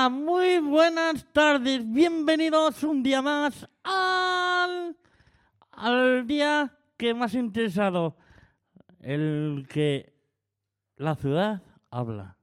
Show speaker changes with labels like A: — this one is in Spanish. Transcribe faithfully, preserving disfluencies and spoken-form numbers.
A: Hola, muy buenas tardes. Bienvenidos un día más al, al día que más ha interesado, el que la ciudad habla.